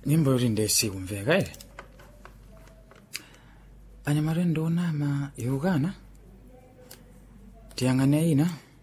Nyimbo yoti ndesikumveka ere. Anyamata ndionama yukana tiyang'ane ina